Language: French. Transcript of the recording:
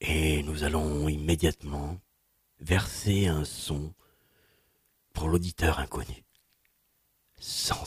Et nous allons immédiatement verser un son pour l'auditeur inconnu. Sans